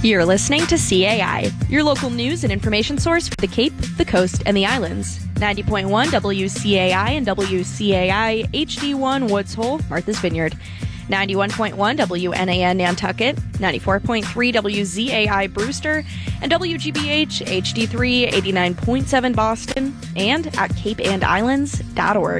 You're listening to CAI, your local news and information source for the Cape, the Coast, and the Islands. 90.1 WCAI and WCAI HD1 Woods Hole, Martha's Vineyard. 91.1 WNAN Nantucket, 94.3 WZAI Brewster, and WGBH HD3 89.7 Boston, and at capeandislands.org.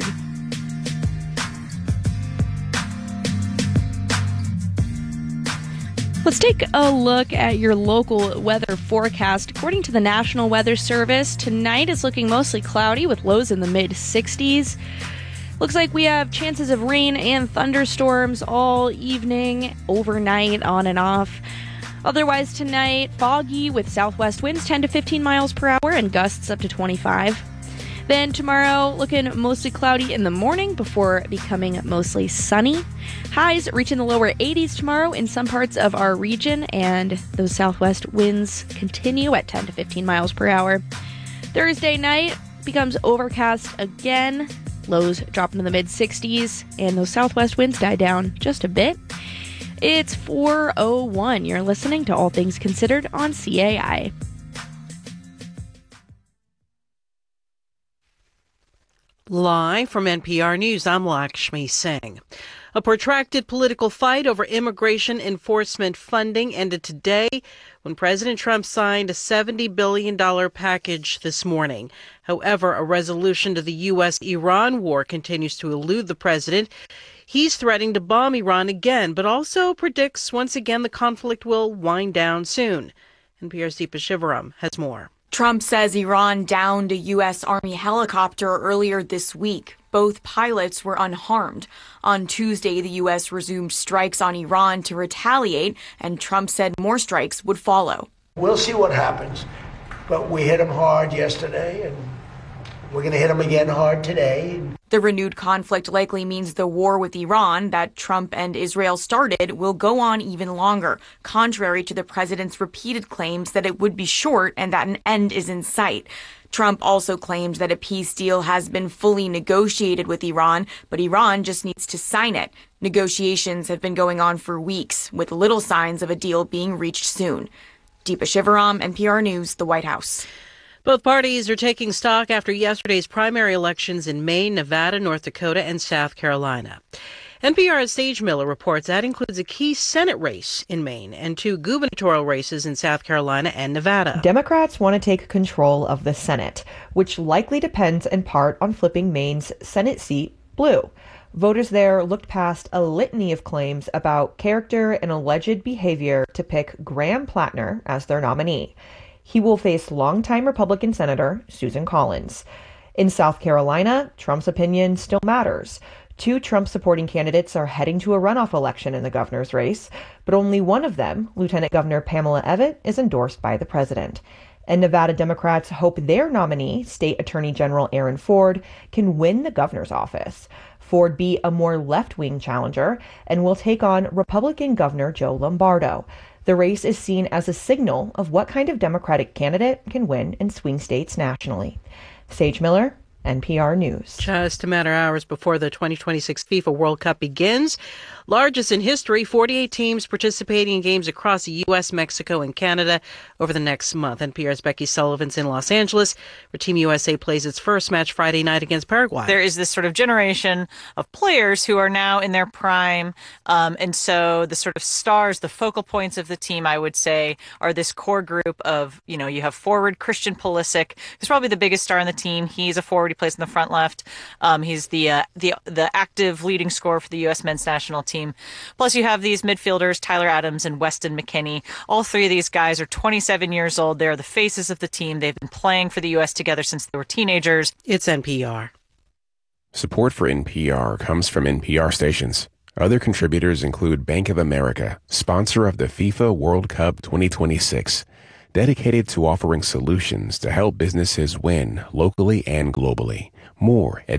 Let's take a look at your local weather forecast. According to the National Weather Service, tonight is looking mostly cloudy with lows in the mid-60s. Looks like we have chances of rain and thunderstorms all evening, overnight, on and off. Otherwise tonight, foggy with southwest winds 10 to 15 miles per hour and gusts up to 25. Then tomorrow, looking mostly cloudy in the morning before becoming mostly sunny. Highs reaching the lower 80s tomorrow in some parts of our region, and those southwest winds continue at 10 to 15 miles per hour. Thursday night becomes overcast again. Lows drop into the mid-60s, and those southwest winds die down just a bit. It's 4:01. You're listening to All Things Considered on CAI. Live from NPR News, I'm Lakshmi Singh. A protracted political fight over immigration enforcement funding ended today when President Trump signed a $70 billion package this morning. However, a resolution to the U.S.-Iran war continues to elude the president. He's threatening to bomb Iran again, but also predicts once again the conflict will wind down soon. NPR's Deepa Shivaram has more. Trump says Iran downed a U.S. Army helicopter earlier this week. Both pilots were unharmed. On Tuesday, the U.S. resumed strikes on Iran to retaliate, and Trump said more strikes would follow. We'll see what happens, but we hit them hard yesterday, and we're going to hit them again hard today. The renewed conflict likely means the war with Iran that Trump and Israel started will go on even longer, contrary to the president's repeated claims that it would be short and that an end is in sight. Trump also claimed that a peace deal has been fully negotiated with Iran, but Iran just needs to sign it. Negotiations have been going on for weeks, with little signs of a deal being reached soon. Deepa Shivaram, NPR News, the White House. Both parties are taking stock after yesterday's primary elections in Maine, Nevada, North Dakota, and South Carolina. NPR's Sage Miller reports that includes a key Senate race in Maine and 2 gubernatorial races in South Carolina and Nevada. Democrats want to take control of the Senate, which likely depends in part on flipping Maine's Senate seat blue. Voters there looked past a litany of claims about character and alleged behavior to pick Graham Plattner as their nominee. He will face longtime Republican Senator Susan Collins. In South Carolina, Trump's opinion still matters. 2 Trump-supporting candidates are heading to a runoff election in the governor's race, but only one of them, Lieutenant Governor Pamela Evette, is endorsed by the president. And Nevada Democrats hope their nominee, State Attorney General Aaron Ford, can win the governor's office. Ford be a more left-wing challenger and will take on Republican Governor Joe Lombardo. The race is seen as a signal of what kind of Democratic candidate can win in swing states nationally. Sage Miller, NPR News. Just a matter of hours before the 2026 FIFA World Cup begins. Largest in history, 48 teams participating in games across the U.S., Mexico, and Canada over the next month. NPR's Becky Sullivan's in Los Angeles, where Team USA plays its first match Friday night against Paraguay. There is this sort of generation of players who are now in their prime. And so the sort of stars, the focal points of the team, I would say, are this core group of, you have forward Christian Pulisic, who's probably the biggest star on the team. He's a forward. He plays in the front left. He's the active leading scorer for the U.S. men's national team. Plus, you have these midfielders, Tyler Adams and Weston McKennie. All 3 of these guys are 27 years old. They're the faces of the team. They've been playing for the U.S. together since they were teenagers. It's NPR. Support for NPR comes from NPR stations. Other contributors include Bank of America, sponsor of the FIFA World Cup 2026, dedicated to offering solutions to help businesses win locally and globally. More at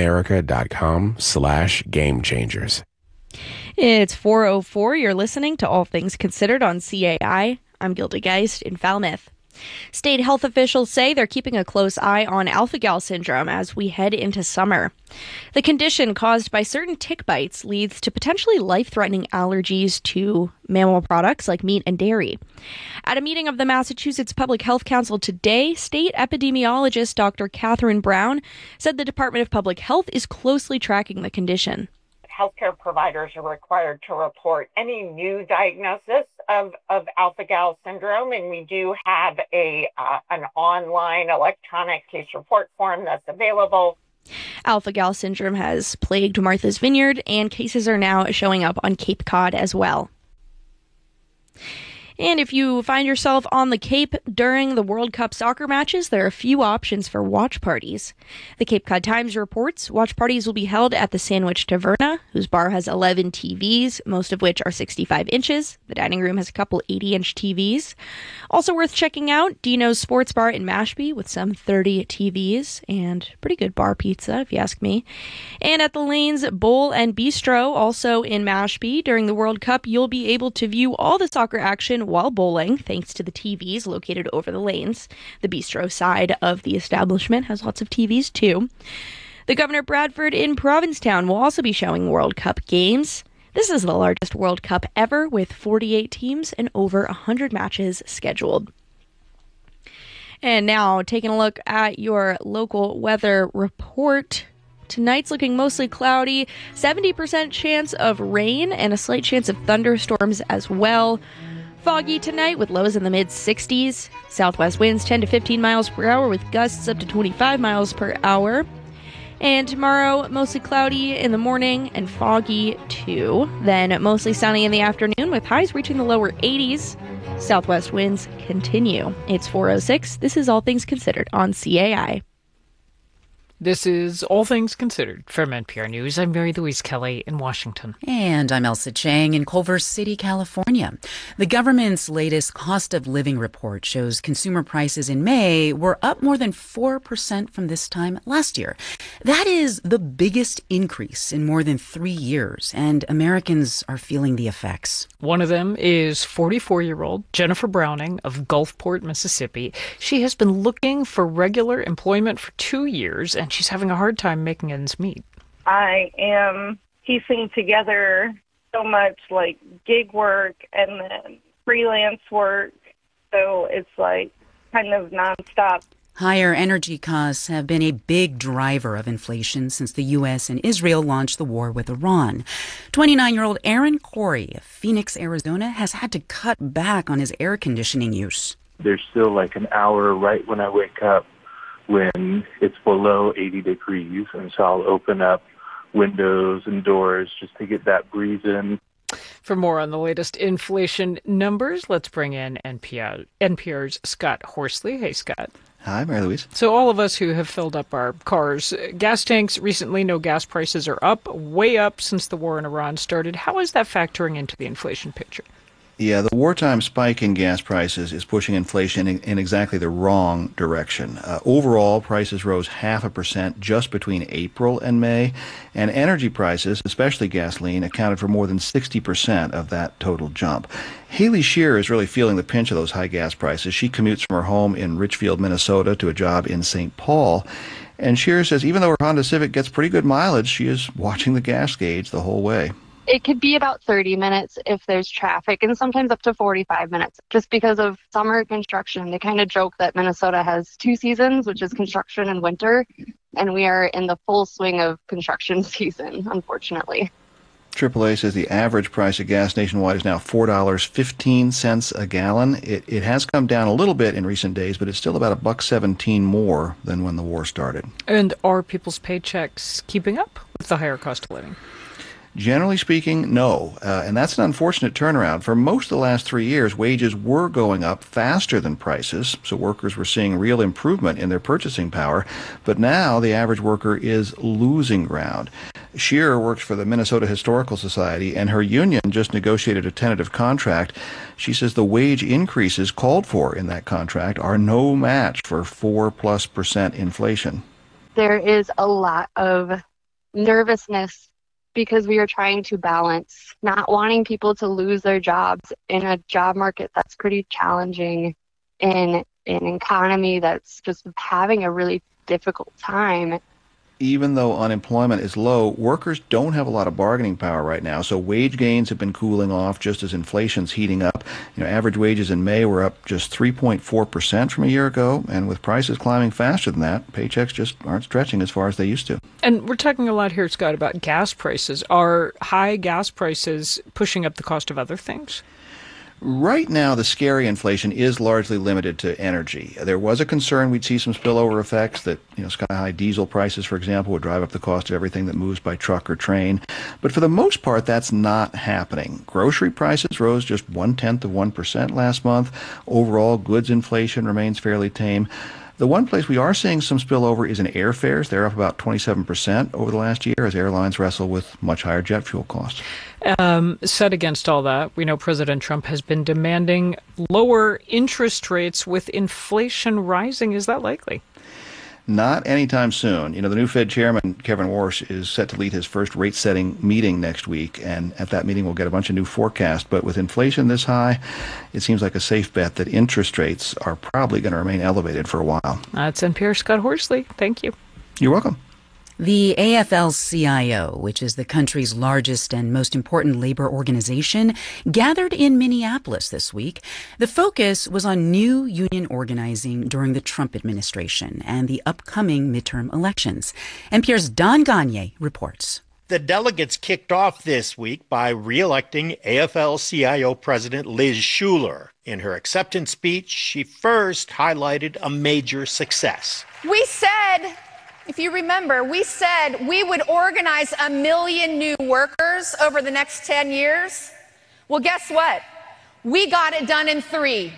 bankofamerica.com/gamechangers. It's 4:04. You're listening to All Things Considered on CAI. I'm Gilda Geist in Falmouth. State health officials say they're keeping a close eye on alpha-gal syndrome as we head into summer. The condition caused by certain tick bites leads to potentially life-threatening allergies to mammal products like meat and dairy. At a meeting of the Massachusetts Public Health Council today, state epidemiologist Dr. Catherine Brown said the Department of Public Health is closely tracking the condition. Healthcare providers are required to report any new diagnosis of alpha-gal syndrome, and we do have an online electronic case report form that's available. Alpha-gal syndrome has plagued Martha's Vineyard, and cases are now showing up on Cape Cod as well. And if you find yourself on the Cape during the World Cup soccer matches, there are a few options for watch parties. The Cape Cod Times reports watch parties will be held at the Sandwich Taverna, whose bar has 11 TVs, most of which are 65 inches. The dining room has a couple 80-inch TVs. Also worth checking out, Dino's Sports Bar in Mashpee with some 30 TVs and pretty good bar pizza, if you ask me. And at the Lanes Bowl and Bistro, also in Mashpee, during the World Cup, you'll be able to view all the soccer action while bowling, thanks to the TVs located over the lanes. The bistro side of the establishment has lots of TVs, too. The Governor Bradford in Provincetown will also be showing World Cup games. This is the largest World Cup ever, with 48 teams and over 100 matches scheduled. And now, taking a look at your local weather report. Tonight's looking mostly cloudy, 70% chance of rain and a slight chance of thunderstorms as well. Foggy tonight with lows in the mid-60s. Southwest winds 10 to 15 miles per hour with gusts up to 25 miles per hour. And tomorrow, mostly cloudy in the morning and foggy too. Then mostly sunny in the afternoon with highs reaching the lower 80s. Southwest winds continue. It's 4:06. This is All Things Considered on CAI. This is All Things Considered from NPR News. I'm Mary Louise Kelly in Washington. And I'm Elsa Chang in Culver City, California. The government's latest cost of living report shows consumer prices in May were up more than 4% from this time last year. That is the biggest increase in more than 3 years, and Americans are feeling the effects. One of them is 44-year-old Jennifer Browning of Gulfport, Mississippi. She has been looking for regular employment for 2 years, and she's having a hard time making ends meet. I am piecing together so much like gig work and then freelance work, so it's like kind of nonstop. Higher energy costs have been a big driver of inflation since the U.S. and Israel launched the war with Iran. 29-year-old Aaron Corey of Phoenix, Arizona, has had to cut back on his air conditioning use. There's still like an hour right when I wake up when it's below 80 degrees, and so I'll open up windows and doors just to get that breeze in. For more on the latest inflation numbers, let's bring in NPR's Scott Horsley. Hey, Scott. Hi, Mary Louise. So all of us who have filled up our cars, gas tanks recently, no gas prices are up, way up since the war in Iran started. How is that factoring into the inflation picture? Yeah, the wartime spike in gas prices is pushing inflation in exactly the wrong direction. Overall, prices rose 0.5% just between April and May, and energy prices, especially gasoline, accounted for more than 60% of that total jump. Haley Shearer is really feeling the pinch of those high gas prices. She commutes from her home in Richfield, Minnesota, to a job in St. Paul. And Shearer says even though her Honda Civic gets pretty good mileage, she is watching the gas gauge the whole way. It could be about 30 minutes if there's traffic, and sometimes up to 45 minutes, just because of summer construction. They kind of joke that Minnesota has 2 seasons, which is construction and winter, and we are in the full swing of construction season, unfortunately. AAA says the average price of gas nationwide is now $4.15 a gallon. It has come down a little bit in recent days, but it's still about $1.17 more than when the war started. And are people's paychecks keeping up with the higher cost of living? Generally speaking, no. And that's an unfortunate turnaround. For most of the last 3 years, wages were going up faster than prices, so workers were seeing real improvement in their purchasing power. But now the average worker is losing ground. Shearer works for the Minnesota Historical Society, and her union just negotiated a tentative contract. She says the wage increases called for in that contract are no match for 4+% inflation. There is a lot of nervousness because we are trying to balance not wanting people to lose their jobs in a job market that's pretty challenging in an economy that's just having a really difficult time. Even though unemployment is low, workers don't have a lot of bargaining power right now. So wage gains have been cooling off just as inflation's heating up. Average wages in May were up just 3.4% from a year ago. And with prices climbing faster than that, paychecks just aren't stretching as far as they used to. And we're talking a lot here, Scott, about gas prices. Are high gas prices pushing up the cost of other things? Right now, the scary inflation is largely limited to energy. There was a concern we'd see some spillover effects that, sky-high diesel prices, for example, would drive up the cost of everything that moves by truck or train. But for the most part, that's not happening. Grocery prices rose just 0.1% last month. Overall, goods inflation remains fairly tame. The one place we are seeing some spillover is in airfares. They're up about 27% over the last year as airlines wrestle with much higher jet fuel costs. Set against all that, we know President Trump has been demanding lower interest rates with inflation rising. Is that likely? Not anytime soon. The new Fed chairman, Kevin Warsh, is set to lead his first rate-setting meeting next week, and at that meeting we'll get a bunch of new forecasts. But with inflation this high, it seems like a safe bet that interest rates are probably going to remain elevated for a while. That's NPR's Scott Horsley. Thank you. You're welcome. The AFL-CIO, which is the country's largest and most important labor organization, gathered in Minneapolis this week. The focus was on new union organizing during the Trump administration and the upcoming midterm elections. NPR's Don Gagne reports. The delegates kicked off this week by re-electing AFL-CIO President Liz Shuler. In her acceptance speech, she first highlighted a major success. We said, if you remember, we said we would organize 1 million new workers over the next 10 years. Well, guess what? We got it done in 3.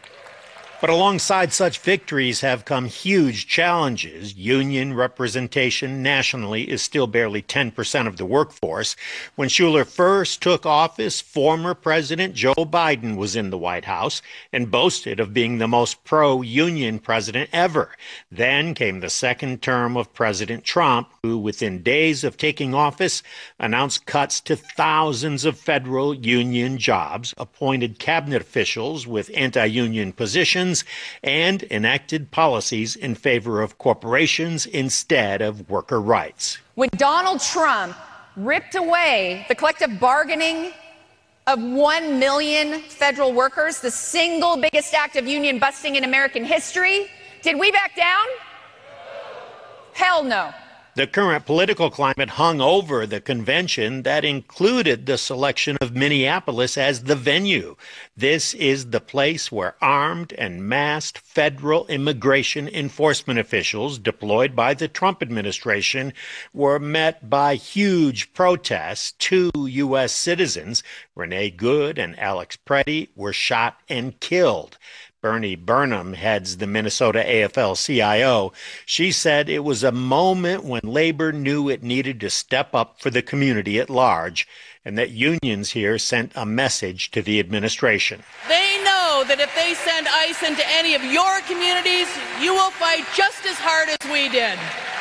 But alongside such victories have come huge challenges. Union representation nationally is still barely 10% of the workforce. When Shuler first took office, former President Joe Biden was in the White House and boasted of being the most pro-union president ever. Then came the second term of President Trump, who within days of taking office announced cuts to thousands of federal union jobs, appointed cabinet officials with anti-union positions, and enacted policies in favor of corporations instead of worker rights. When Donald Trump ripped away the collective bargaining of 1 million federal workers, the single biggest act of union busting in American history, did we back down? Hell no. The current political climate hung over the convention that included the selection of Minneapolis as the venue. This is the place where armed and masked federal immigration enforcement officials deployed by the Trump administration were met by huge protests. 2 U.S. citizens, Renee Good and Alex Preddy, were shot and killed. Bernie Burnham heads the Minnesota AFL-CIO. She said it was a moment when labor knew it needed to step up for the community at large, and that unions here sent a message to the administration. They know that if they send ICE into any of your communities, you will fight just as hard as we did.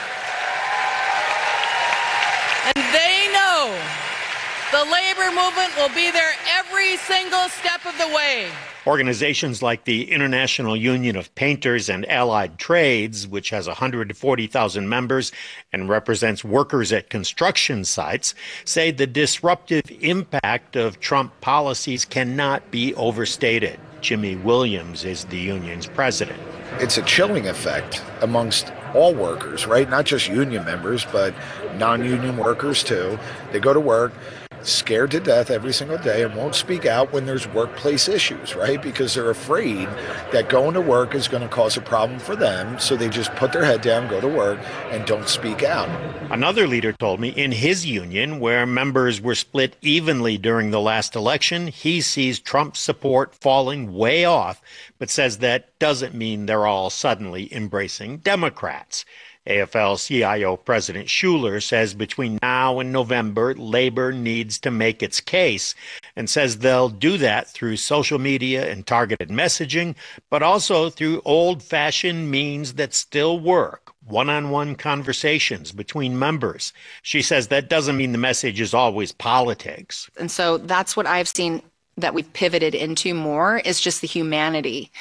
And they know the labor movement will be there every single step of the way. Organizations like the International Union of Painters and Allied Trades, which has 140,000 members and represents workers at construction sites, say the disruptive impact of Trump policies cannot be overstated. Jimmy Williams is the union's president. It's a chilling effect amongst all workers, right? Not just union members, but non-union workers too. They go to work scared to death every single day and won't speak out when there's workplace issues, right? Because they're afraid that going to work is going to cause a problem for them. So they just put their head down, go to work, and don't speak out. Another leader told me in his union, where members were split evenly during the last election, he sees Trump's support falling way off, but says that doesn't mean they're all suddenly embracing Democrats. AFL-CIO President Shuler says between now and November, labor needs to make its case, and says they'll do that through social media and targeted messaging, but also through old-fashioned means that still work, one-on-one conversations between members. She says that doesn't mean the message is always politics. And so that's what I've seen that we've pivoted into more is just the humanity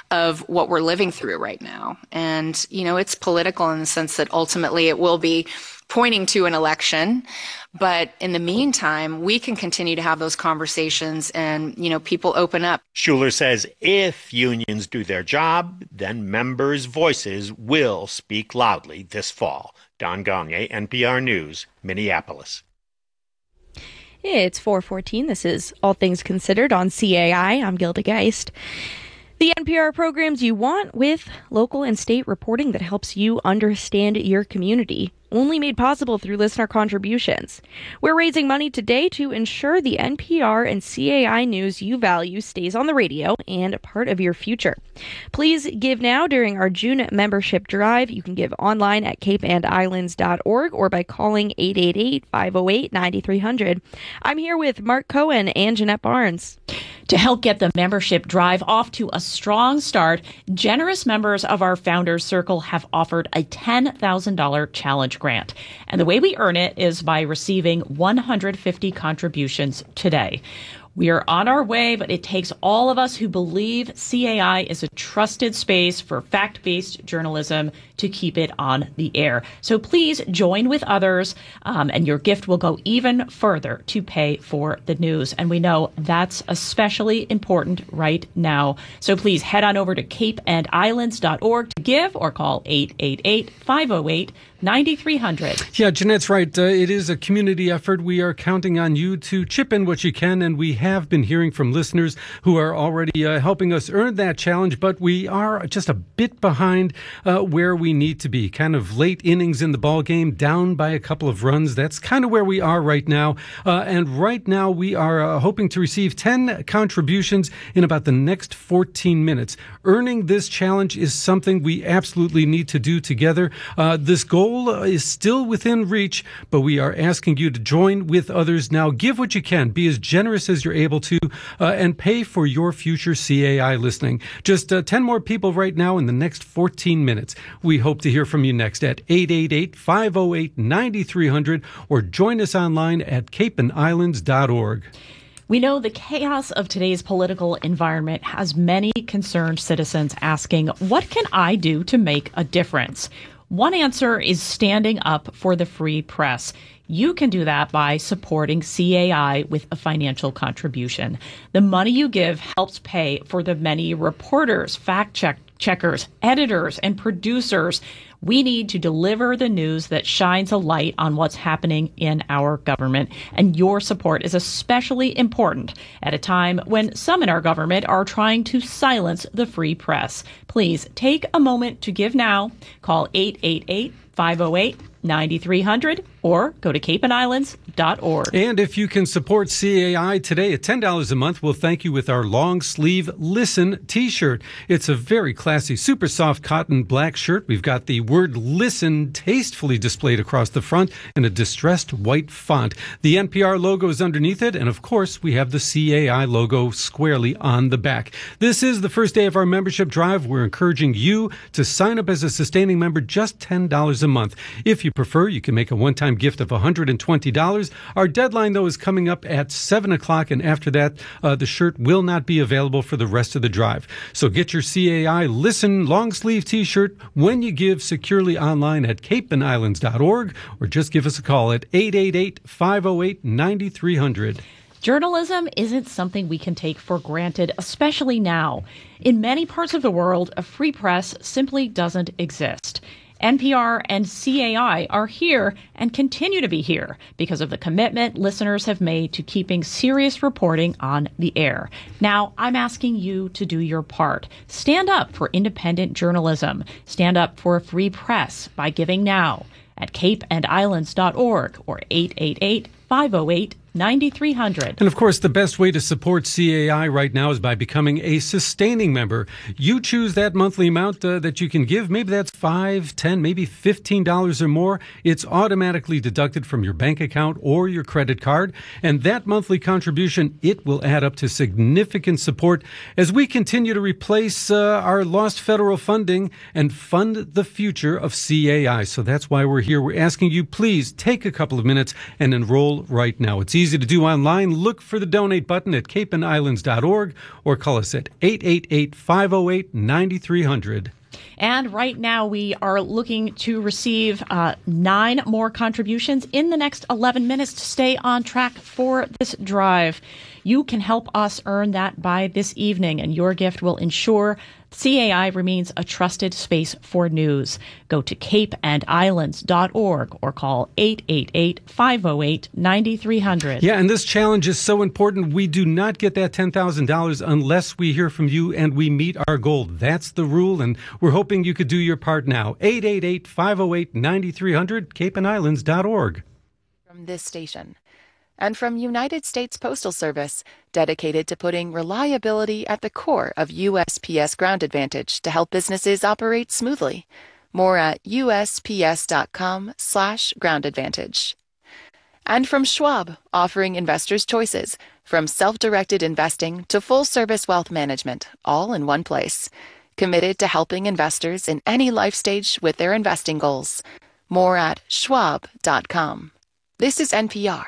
of what we're living through right now. And, you know, it's political in the sense that ultimately it will be pointing to an election. But in the meantime, we can continue to have those conversations and, you know, people open up. Schuler says if unions do their job, then members' voices will speak loudly this fall. Don Gagné, NPR News, Minneapolis. It's 4:14. This is All Things Considered on CAI. I'm Gilda Geist. The NPR programs you want with local and state reporting that helps you understand your community. Only made possible through listener contributions. We're raising money today to ensure the NPR and CAI news you value stays on the radio and a part of your future. Please give now during our June membership drive. You can give online at capeandislands.org or by calling 888-508-9300. I'm here with Mark Cohen and Jeanette Barnes. To help get the membership drive off to a strong start, generous members of our Founders Circle have offered a $10,000 challenge grant. And the way we earn it is by receiving 150 contributions today. We are on our way, but it takes all of us who believe CAI is a trusted space for fact-based journalism to keep it on the air. So please join with others, and your gift will go even further to pay for the news. And we know that's especially important right now. So please head on over to capeandislands.org to give or call 888-508-9300. Yeah, Jeanette's right. It is a community effort. We are counting on you to chip in what you can, and we have been hearing from listeners who are already helping us earn that challenge, but we are just a bit behind where we need to be. Kind of late innings in the ball game, down by a couple of runs. That's kind of where we are right now. And right now we are hoping to receive 10 contributions in about the next 14 minutes. Earning this challenge is something we absolutely need to do together. This goal is still within reach, but we are asking you to join with others now. Give what you can. Be as generous as you're able to, and pay for your future CAI listening. Just 10 more people right now in the next 14 minutes. We hope to hear from you next at 888-508-9300 or join us online at capeandislands.org. We know the chaos of today's political environment has many concerned citizens asking, what can I do to make a difference? One answer is standing up for the free press. You can do that by supporting CAI with a financial contribution. The money you give helps pay for the many reporters, fact-checkers, editors, and producers we need to deliver the news that shines a light on what's happening in our government. And your support is especially important at a time when some in our government are trying to silence the free press. Please take a moment to give now. Call 888-508-9300 or go to capeandislands.org. And if you can support CAI today at $10 a month, we'll thank you with our long sleeve Listen t-shirt. It's a very classy, super soft cotton black shirt. We've got the word listen tastefully displayed across the front in a distressed white font. The NPR logo is underneath it, and of course, we have the CAI logo squarely on the back. This is the first day of our membership drive. We're encouraging you to sign up as a sustaining member, just $10 a month. If you prefer, you can make a one-time gift of $120. Our deadline, though, is coming up at 7 o'clock, and after that, the shirt will not be available for the rest of the drive. So get your CAI Listen long-sleeve t-shirt when you give securely online at capeandislands.org, or just give us a call at 888-508-9300. Journalism isn't something we can take for granted, especially now. In many parts of the world, a free press simply doesn't exist. NPR and CAI are here and continue to be here because of the commitment listeners have made to keeping serious reporting on the air. Now, I'm asking you to do your part.Stand up for independent journalism. Stand up for a free press by giving now at capeandislands.org or 888-508-9300. And of course, the best way to support CAI right now is by becoming a sustaining member. You choose that monthly amount that you can give. Maybe that's $5, $10, maybe $15 or more. It's automatically deducted from your bank account or your credit card. And that monthly contribution, it will add up to significant support as we continue to replace our lost federal funding and fund the future of CAI. So that's why we're here. We're asking you, please take a couple of minutes and enroll right now. It's easy to do online. Look for the donate button at capeandislands.org or call us at 888-508-9300. And right now we are looking to receive 9 more contributions in the next 11 minutes to stay on track for this drive. You can help us earn that by this evening, and your gift will ensure CAI remains a trusted space for news. Go to capeandislands.org or call 888-508-9300. Yeah, and this challenge is so important. We do not get that $10,000 unless we hear from you and we meet our goal. That's the rule, and we're hoping you could do your part now. 888-508-9300, capeandislands.org. From this station. And from United States Postal Service, dedicated to putting reliability at the core of USPS Ground Advantage to help businesses operate smoothly. More at usps.com/Ground Advantage. And from Schwab, offering investors choices, from self-directed investing to full-service wealth management, all in one place. Committed to helping investors in any life stage with their investing goals. More at schwab.com. This is NPR.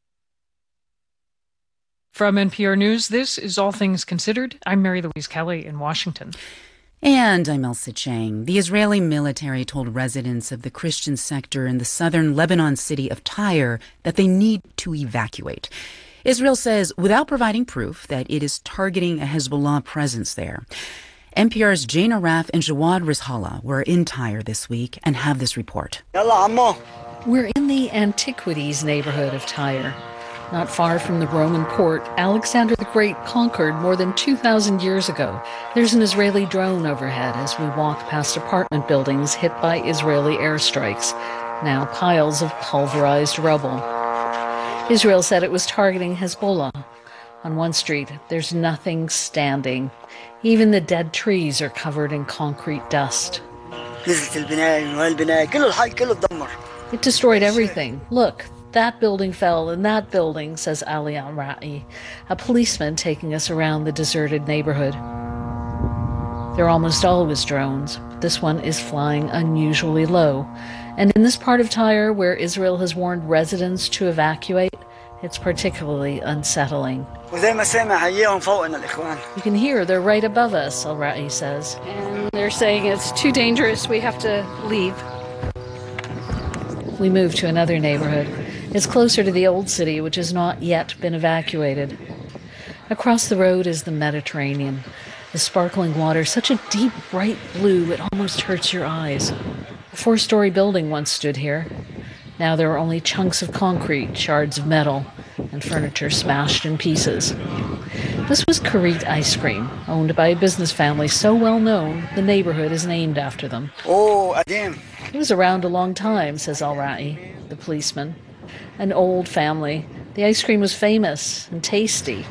From NPR News, this is All Things Considered. I'm Mary Louise Kelly in Washington. And I'm Elsa Chang. The Israeli military told residents of the Christian sector in the southern Lebanon city of Tyre that they need to evacuate. Israel says without providing proof that it is targeting a Hezbollah presence there. NPR's Jane Araf and Jawad Rizhala were in Tyre this week and have this report. We're in the Antiquities neighborhood of Tyre. Not far from the Roman port, Alexander the Great conquered more than 2,000 years ago. There's an Israeli drone overhead as we walk past apartment buildings hit by Israeli airstrikes, now piles of pulverized rubble. Israel said it was targeting Hezbollah. On one street, there's nothing standing. Even the dead trees are covered in concrete dust. It destroyed everything. Look. That building fell, and that building, says Ali Al-Ra'i, a policeman taking us around the deserted neighborhood. There are almost always drones. This one is flying unusually low. And in this part of Tyre, where Israel has warned residents to evacuate, it's particularly unsettling. You can hear they're right above us, Al-Ra'i says. And they're saying it's too dangerous, we have to leave. We move to another neighborhood. It's closer to the old city, which has not yet been evacuated. Across the road is the Mediterranean. The sparkling water, such a deep, bright blue, it almost hurts your eyes. A 4-story building once stood here. Now there are only chunks of concrete, shards of metal, and furniture smashed in pieces. This was Karit Ice Cream, owned by a business family so well known, the neighborhood is named after them. It was around a long time, says Al-Ra'i, the policeman. An old family. The ice cream was famous and tasty.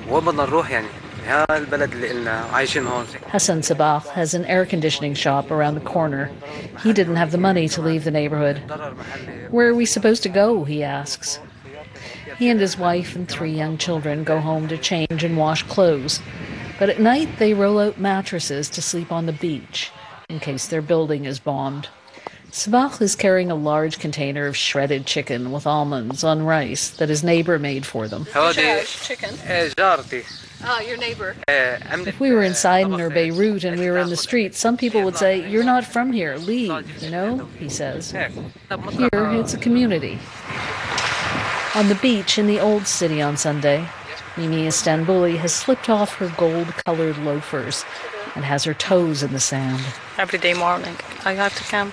Hassan Sabah has an air conditioning shop around the corner. He didn't have the money to leave the neighborhood. Where are we supposed to go, he asks. He and his wife and 3 young children go home to change and wash clothes. But at night they roll out mattresses to sleep on the beach, in case their building is bombed. Sabah is carrying a large container of shredded chicken with almonds on rice that his neighbor made for them. Chicken? Your neighbor. If we were inside near Beirut and we were in the street, some people would say, "You're not from here, leave," he says. Here, it's a community. On the beach in the old city on Sunday, Mimi Istanbuli has slipped off her gold-colored loafers and has her toes in the sand. Every day morning, I have to camp.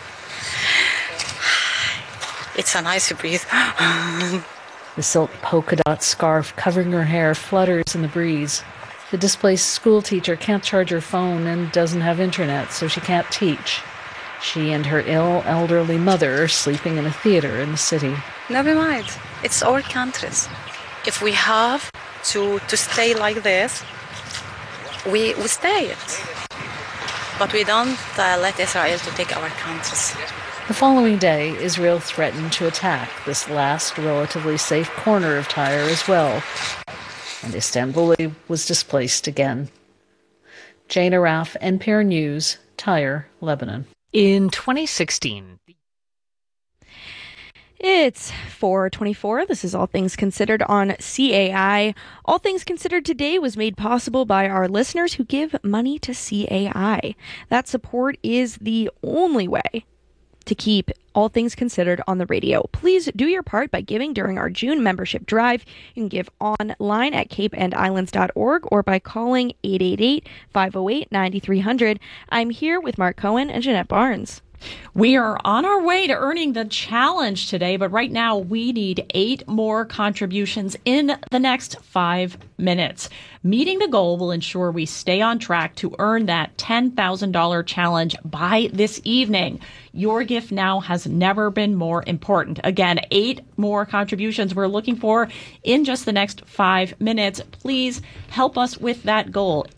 It's so nice to breathe. The silk polka dot scarf covering her hair flutters in the breeze. The displaced school teacher can't charge her phone and doesn't have internet, so she can't teach. She and her ill elderly mother are sleeping in a theater in the city. Never mind. It's our countries. If we have to stay like this, we stay it. But we don't let Israel to take our countries. The following day, Israel threatened to attack this last relatively safe corner of Tyre as well, and Istanbuli was displaced again. Jane Araf, NPR News, Tyre, Lebanon. In 2016... It's 4:24. This is All Things Considered on CAI. All Things Considered today was made possible by our listeners who give money to CAI. That support is the only way to keep All Things Considered on the radio. Please do your part by giving during our June membership drive. You can give online at capeandislands.org or by calling 888-508-9300. I'm here with Mark Cohen and Jeanette Barnes. We are on our way to earning the challenge today, but right now we need 8 more contributions in the next 5 minutes. Meeting the goal will ensure we stay on track to earn that $10,000 challenge by this evening. Your gift now has never been more important. Again, 8 more contributions we're looking for in just the next 5 minutes. Please help us with that goal.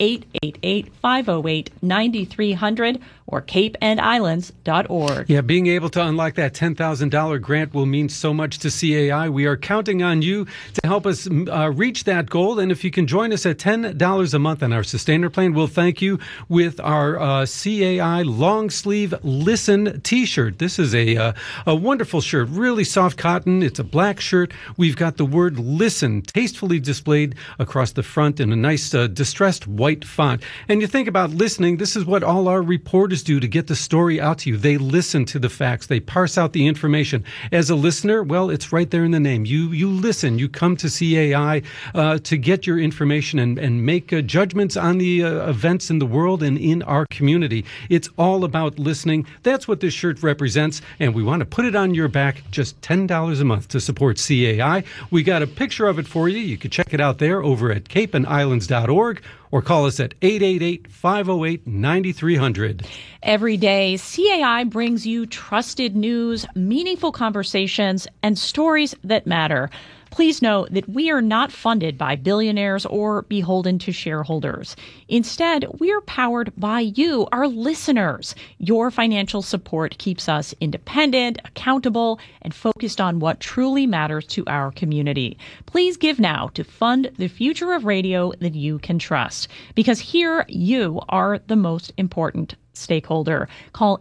888-508-9300 or capeandislands.org. Yeah, being able to unlock that $10,000 grant will mean so much to CAI. We are counting on you to help us reach that goal. And if you can join us at $10 a month on our Sustainer Plan, we'll thank you with our CAI long sleeve Listen t-shirt. This is a wonderful shirt, really soft cotton. It's a black shirt. We've got the word Listen tastefully displayed across the front in a nice distressed white font. And you think about listening, this is what all our reporters do to get the story out to you. They listen to the facts. They parse out the information. As a listener, well, it's right there in the name. You listen. You come to CAI to get your information and make judgments on the events in the world and in our community. It's all about listening. That's what this shirt represents, and we want to put it on your back. Just $10 a month to support CAI. We got a picture of it for you. You can check it out there over at capeandislands.org or call us at 888-508-9300. Every day, CAI brings you trusted news, meaningful conversations, and stories that matter. Please know that we are not funded by billionaires or beholden to shareholders. Instead, we are powered by you, our listeners. Your financial support keeps us independent, accountable, and focused on what truly matters to our community. Please give now to fund the future of radio that you can trust. Because here, you are the most important stakeholder. Call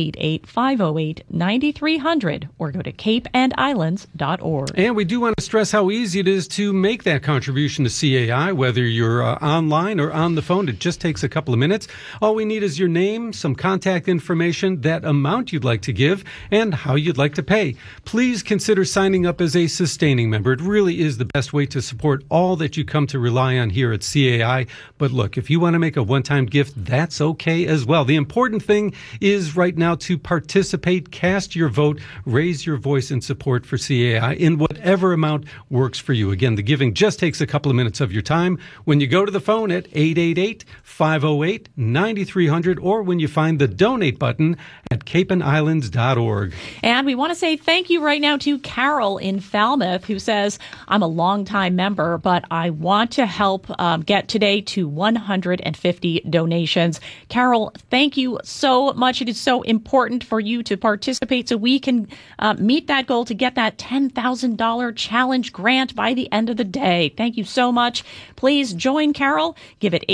888-508-9300 or go to capeandislands.org. And we do want to stress how easy it is to make that contribution to CAI, whether you're online or on the phone. It just takes a couple of minutes. All we need is your name, some contact information, that amount you'd like to give, and how you'd like to pay. Please consider signing up as a sustaining member. It really is the best way to support all that you come to rely on here at CAI. But look, if you want to make a one-time gift, that's okay as well. The important thing is right now to participate, cast your vote, raise your voice in support for CAI in whatever amount works for you. Again, the giving just takes a couple of minutes of your time when you go to the phone at 888-508-9300 or when you find the donate button at capeandislands.org. And we want to say thank you right now to Carol in Falmouth, who says, I'm a longtime member, but I want to help get today to 150 donations. Carol, thank you so much. It is so important for you to participate so we can meet that goal to get that $10,000 challenge grant by the end of the day. Thank you so much. Please join Carol. Give it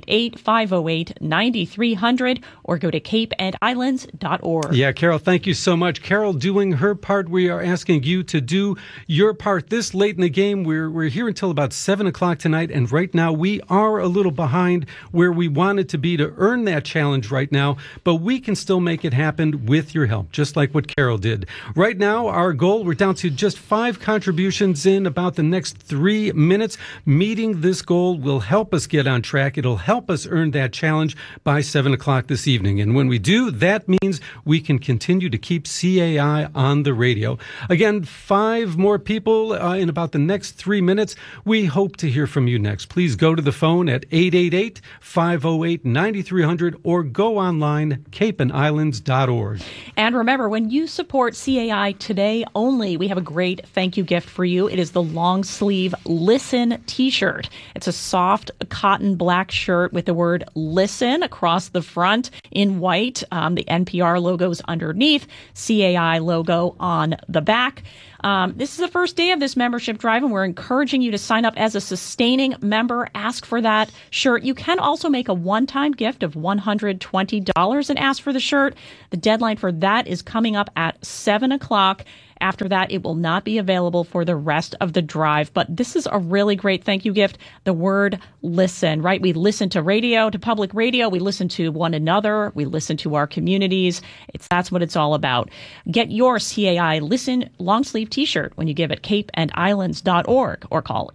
888-508-9300 or go to capeandislands.org. Yeah, Carol, thank you so much. Carol doing her part. We are asking you to do your part this late in the game. We're here until about 7 o'clock tonight, and right now we are a little behind where we wanted to be to earn that challenge right now, but we can still make it happen with your help, just like what Carol did. Right now, our goal, we're down to just 5 contributions in about the next 3 minutes. Meeting this goal will help us get on track. It'll help us earn that challenge by 7 o'clock this evening. And when we do, that means we can continue to keep CAI on the radio. Again, 5 more people in about the next 3 minutes. We hope to hear from you next. Please go to the phone at 888-508-9300 or go online, capeandislands.org. And remember, when you support CAI today only, we have a great thank you gift for you. It is the long sleeve Listen t-shirt. It's a soft cotton black shirt with the word Listen across the front in white. The NPR logo's underneath, CAI logo on the back. This is the first day of this membership drive, and we're encouraging you to sign up as a sustaining member. Ask for that shirt. You can also make a one-time gift of $120 and ask for the shirt. The deadline for that is coming up at 7 o'clock. After that, it will not be available for the rest of the drive. But this is a really great thank you gift. The word listen, right? We listen to radio, to public radio. We listen to one another. We listen to our communities. That's what it's all about. Get your CAI Listen long sleeve t-shirt when you give at capeandislands.org or call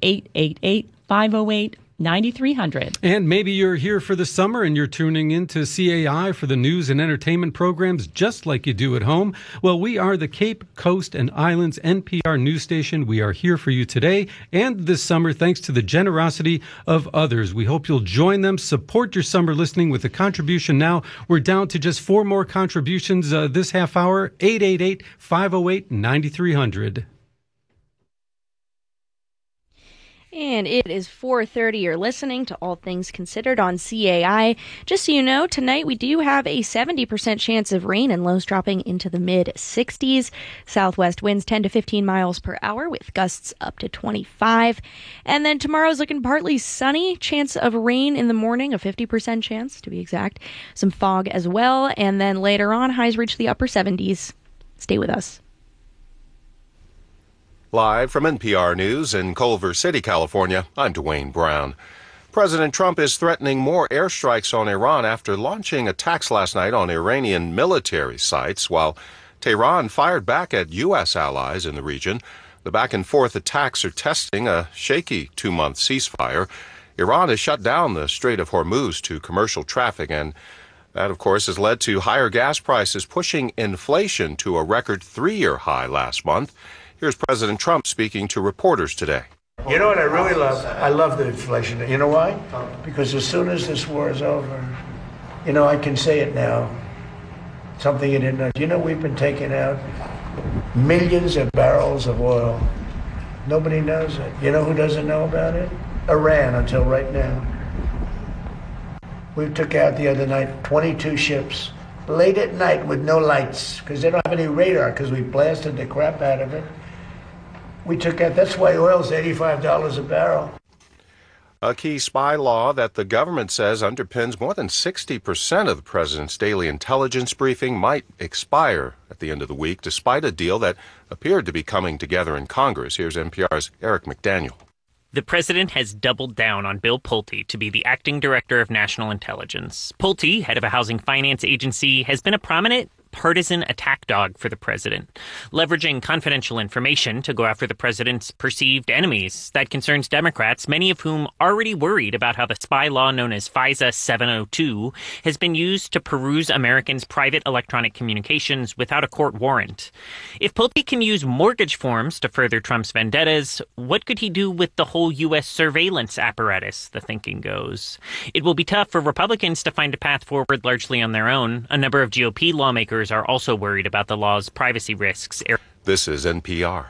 888-508-9300. And maybe you're here for the summer and you're tuning into CAI for the news and entertainment programs just like you do at home. Well, we are the Cape, Coast, and Islands NPR news station. We are here for you today and this summer thanks to the generosity of others. We hope you'll join them. Support your summer listening with a contribution now. We're down to just 4 more contributions this half hour. 888-508-9300. And it is 4:30. You're listening to All Things Considered on CAI. Just so you know, tonight we do have a 70% chance of rain and lows dropping into the mid-60s. Southwest winds 10 to 15 miles per hour with gusts up to 25. And then tomorrow's looking partly sunny. Chance of rain in the morning, a 50% chance to be exact. Some fog as well. And then later on, highs reach the upper 70s. Stay with us. Live from NPR News in Culver City, California, I'm Dwayne Brown. President Trump is threatening more airstrikes on Iran after launching attacks last night on Iranian military sites, while Tehran fired back at U.S. allies in the region. The back-and-forth attacks are testing a shaky 2-month ceasefire. Iran has shut down the Strait of Hormuz to commercial traffic, and that, of course, has led to higher gas prices, pushing inflation to a record 3-year high last month. Here's President Trump speaking to reporters today. You know what I really love? I love the inflation. You know why? Because as soon as this war is over, I can say it now. Something you didn't know. We've been taking out millions of barrels of oil. Nobody knows it. You know who doesn't know about it? Iran, until right now. We took out the other night 22 ships, late at night with no lights, because they don't have any radar, because we blasted the crap out of it. We took out, that's why oil's $85 a barrel. A key spy law that the government says underpins more than 60% of the president's daily intelligence briefing might expire at the end of the week, despite a deal that appeared to be coming together in Congress. Here's NPR's Eric McDaniel. The president has doubled down on Bill Pulte to be the acting director of national intelligence. Pulte, head of a housing finance agency, has been a prominent partisan attack dog for the president, leveraging confidential information to go after the president's perceived enemies. That concerns Democrats, many of whom already worried about how the spy law known as FISA 702 has been used to peruse Americans' private electronic communications without a court warrant. If Pulte can use mortgage forms to further Trump's vendettas, what could he do with the whole U.S. surveillance apparatus, the thinking goes? It will be tough for Republicans to find a path forward largely on their own. A number of GOP lawmakers are also worried about the law's privacy risks. This is NPR.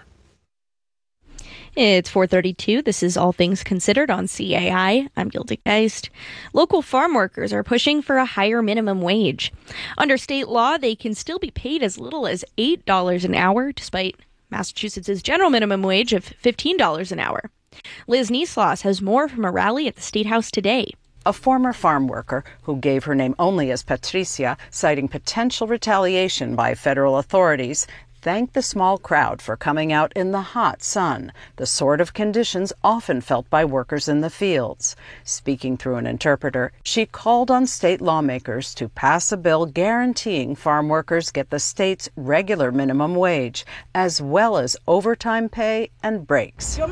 It's 4:32. This is All Things Considered on CAI. I'm Gilda Geist. Local farm workers are pushing for a higher minimum wage. Under state law, they can still be paid as little as $8 an hour, despite Massachusetts' general minimum wage of $15 an hour. Liz Niesloss has more from a rally at the State House today. A former farm worker who gave her name only as Patricia, citing potential retaliation by federal authorities, thanked the small crowd for coming out in the hot sun, the sort of conditions often felt by workers in the fields. Speaking through an interpreter, she called on state lawmakers to pass a bill guaranteeing farm workers get the state's regular minimum wage, as well as overtime pay and breaks. And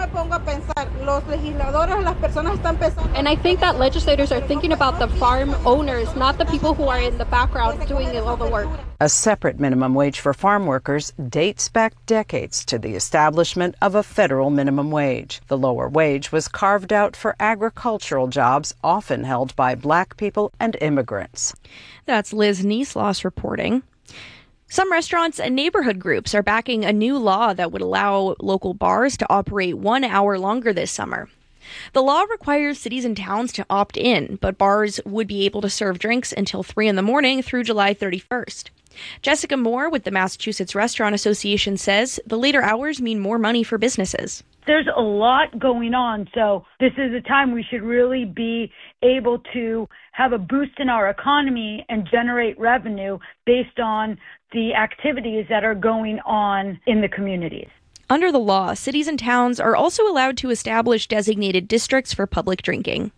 I think that legislators are thinking about the farm owners, not the people who are in the background doing all the work. A separate minimum wage for farm workers dates back decades to the establishment of a federal minimum wage. The lower wage was carved out for agricultural jobs often held by Black people and immigrants. That's Liz Niesloss reporting. Some restaurants and neighborhood groups are backing a new law that would allow local bars to operate 1 hour longer this summer. The law requires cities and towns to opt in, but bars would be able to serve drinks until 3 in the morning through July 31st. Jessica Moore with the Massachusetts Restaurant Association says the later hours mean more money for businesses. There's a lot going on, so this is a time we should really be able to have a boost in our economy and generate revenue based on the activities that are going on in the communities. Under the law, cities and towns are also allowed to establish designated districts for public drinking.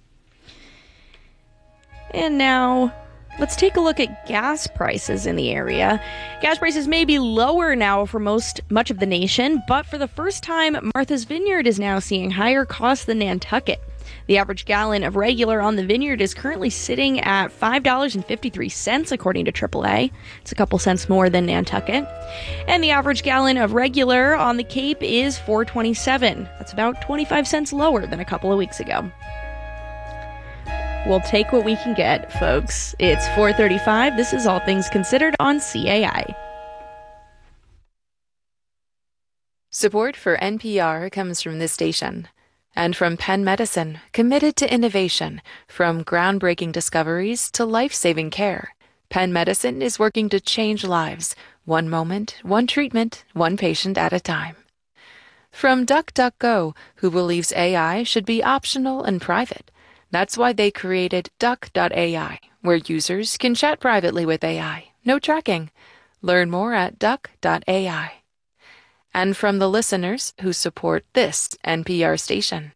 And now, let's take a look at gas prices in the area. Gas prices may be lower now for much of the nation, but for the first time, Martha's Vineyard is now seeing higher costs than Nantucket. The average gallon of regular on the Vineyard is currently sitting at $5.53, according to AAA. It's a couple cents more than Nantucket. And the average gallon of regular on the Cape is $4.27. That's about 25 cents lower than a couple of weeks ago. We'll take what we can get, folks. It's 4:35. This is All Things Considered on CAI. Support for NPR comes from this station and from Penn Medicine, committed to innovation, from groundbreaking discoveries to life-saving care. Penn Medicine is working to change lives, one moment, one treatment, one patient at a time. From DuckDuckGo, who believes AI should be optional and private. That's why they created Duck.ai, where users can chat privately with AI. No tracking. Learn more at Duck.ai. And from the listeners who support this NPR station.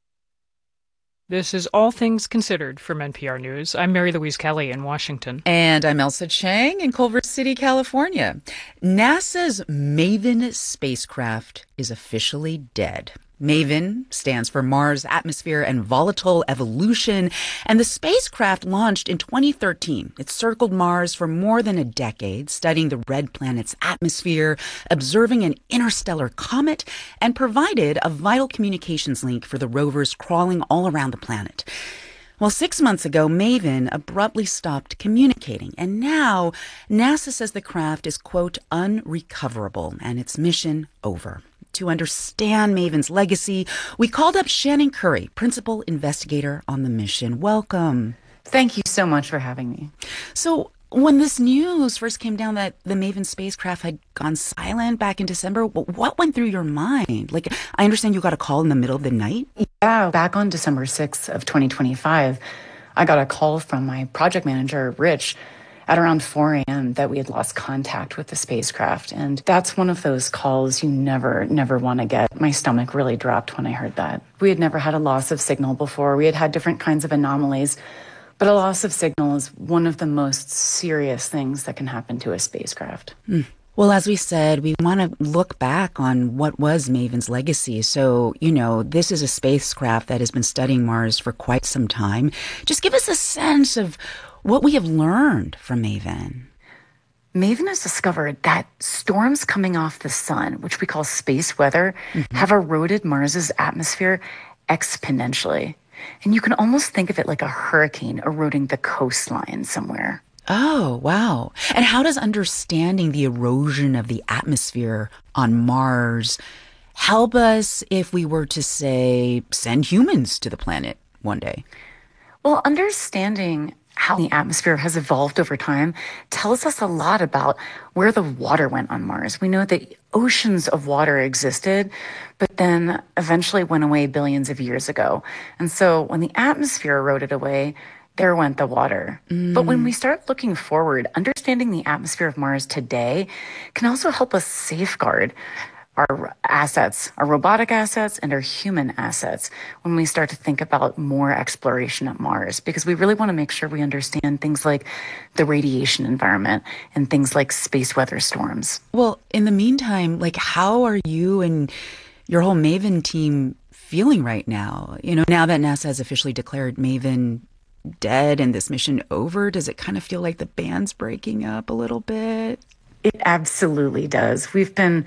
This is All Things Considered from NPR News. I'm Mary Louise Kelly in Washington. And I'm Elsa Chang in Culver City, California. NASA's MAVEN spacecraft is officially dead. MAVEN stands for Mars Atmosphere and Volatile Evolution, and the spacecraft launched in 2013. It circled Mars for more than a decade, studying the red planet's atmosphere, observing an interstellar comet, and provided a vital communications link for the rovers crawling all around the planet. Well, 6 months ago, MAVEN abruptly stopped communicating, and now NASA says the craft is, quote, unrecoverable, and its mission over. To understand MAVEN's legacy, we called up Shannon Curry, principal investigator on the mission. Welcome. Thank you so much for having me. So, when this news first came down that the MAVEN spacecraft had gone silent back in December, what went through your mind? Like, I understand you got a call in the middle of the night? Yeah, back on December 6th of 2025, I got a call from my project manager, Rich, at around 4 a.m. that we had lost contact with the spacecraft. And that's one of those calls you never want to get. My stomach really dropped when I heard that. We had never had a loss of signal before. We had had different kinds of anomalies. But a loss of signal is one of the most serious things that can happen to a spacecraft. Well, as we said, we want to look back on what was MAVEN's legacy. So, this is a spacecraft that has been studying Mars for quite some time. Just give us a sense of what we have learned from MAVEN. MAVEN has discovered that storms coming off the sun, which we call space weather, have eroded Mars's atmosphere exponentially. And you can almost think of it like a hurricane eroding the coastline somewhere. Oh, wow. And how does understanding the erosion of the atmosphere on Mars help us if we were to, say, send humans to the planet one day? Well, understanding how the atmosphere has evolved over time tells us a lot about where the water went on Mars. We know that oceans of water existed, but then eventually went away billions of years ago. And so when the atmosphere eroded away, there went the water. But when we start looking forward, understanding the atmosphere of Mars today can also help us safeguard our assets, our robotic assets and our human assets when we start to think about more exploration at Mars, because we really want to make sure we understand things like the radiation environment and things like space weather storms. Well, in the meantime, how are you and your whole MAVEN team feeling right now? Now that NASA has officially declared MAVEN dead and this mission over, does it kind of feel like the band's breaking up a little bit? It absolutely does. We've been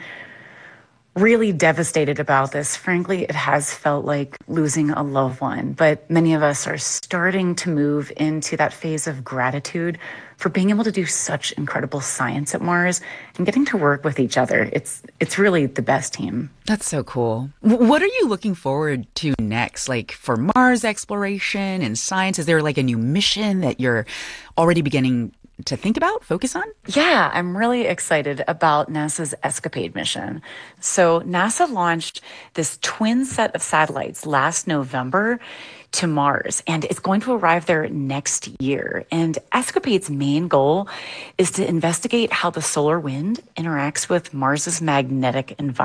really devastated about this. Frankly, it has felt like losing a loved one, but many of us are starting to move into that phase of gratitude for being able to do such incredible science at Mars and getting to work with each other. It's really the best team. That's so cool. What are you looking forward to next? For Mars exploration and science, is there a new mission that you're already beginning to think about, focus on? Yeah, I'm really excited about NASA's ESCAPADE mission. So NASA launched this twin set of satellites last November to Mars, and it's going to arrive there next year. And ESCAPADE's main goal is to investigate how the solar wind interacts with Mars's magnetic environment.